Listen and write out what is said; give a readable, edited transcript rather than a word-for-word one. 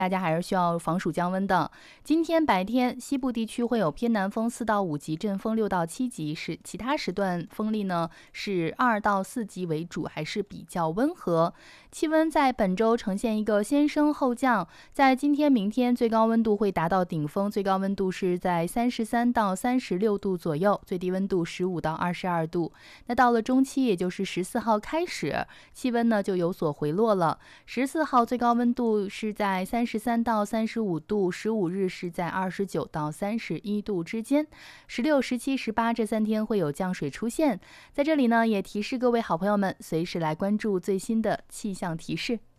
大家还是需要防暑降温的。今天白天西部地区会有偏南风4到5级，阵风6到7级，其他时段风力呢是2到4级为主，还是比较温和。气温在本周呈现一个先升后降，在今天明天最高温度会达到顶峰，最高温度是在33到36度左右，最低温度15到22度。那到了中期，也就是14号开始，气温呢就有所回落了。14号最高温度是在33到35度，15日是在29到31度之间。16、17、18这3天会有降水出现。在这里呢，也提示各位好朋友们，随时来关注最新的气象提示。